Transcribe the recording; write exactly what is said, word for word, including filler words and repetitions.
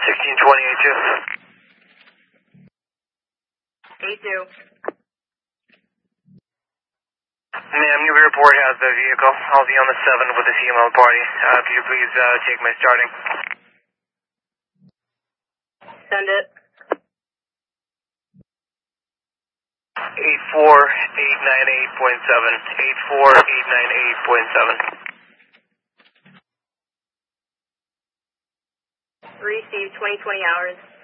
sixteen twenty, eight two. eight two. Ma'am, your report has the vehicle. I'll be on the seven with the female party. Uh, if you please uh, take my starting. Send it. eight four eight nine eight point seven. eight four eight nine eight point seven. Receive twenty twenty hours.